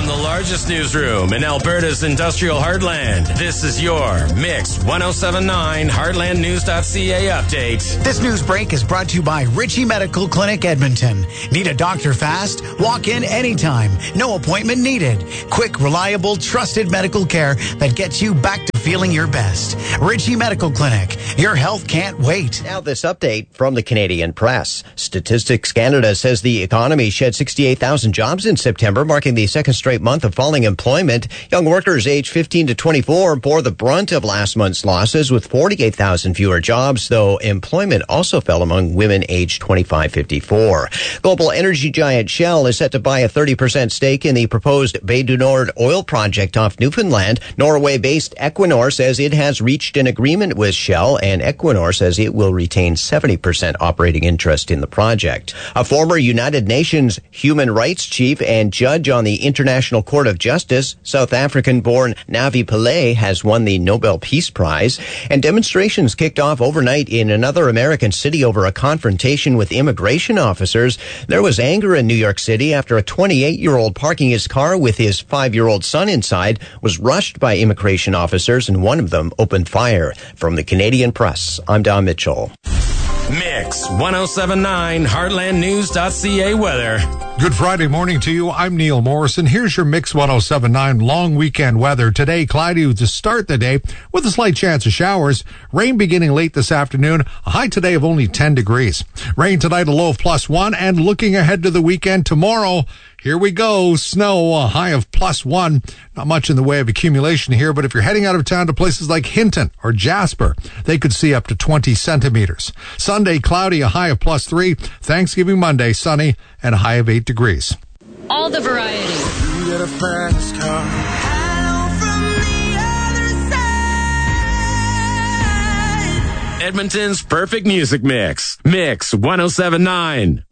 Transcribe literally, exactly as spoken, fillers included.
the largest newsroom in Alberta's industrial heartland, this is your Mix ten seventy-nine Heartland News dot C A update. This news break is brought to you by Ritchie Medical Clinic, Edmonton. Need a doctor fast? Walk in anytime. No appointment needed. Quick, reliable, trusted medical care that gets you back to feeling your best. Ritchie Medical Clinic. Your health can't wait. Now this update from the Canadian Press. Statistics Canada says the economy shed sixty-eight thousand jobs in September, marking the second straight month of falling employment. Young workers aged fifteen to twenty-four bore the brunt of last month's losses with forty-eight thousand fewer jobs, though employment also fell among women aged twenty-five to fifty-four. Global energy giant Shell is set to buy a thirty percent stake in the proposed Bay du Nord oil project off Newfoundland. Norway-based Equinor says it has reached an agreement with Shell, and Equinor says it will retain seventy percent operating interest in the project. A former United Nations human rights chief and judge on the International Court of Justice, South African-born Navi Pillay, has won the Nobel Peace Prize. And demonstrations kicked off overnight in another American city over a confrontation with immigration officers. There was anger in New York City after a twenty-eight-year-old parking his car with his five-year-old son inside was rushed by immigration officers, and one of them opened fire. From the Canadian Press, I'm Don Mitchell. Mix ten seventy-nine Heartland News dot C A weather. Good Friday morning to you. I'm Neil Morrison. Here's your Mix ten seventy-nine long weekend weather. Today, cloudy to start the day with a slight chance of showers. Rain beginning late this afternoon. A high today of only ten degrees. Rain tonight, a low of plus one. And looking ahead to the weekend tomorrow, here we go. Snow, a high of plus one. Not much in the way of accumulation here, but if you're heading out of town to places like Hinton or Jasper, they could see up to twenty centimeters. Sunday, cloudy, a high of plus three. Thanksgiving Monday, sunny, and a high of eight degrees. All the variety. You get a fast car. Edmonton's perfect music mix. Mix ten seventy-nine.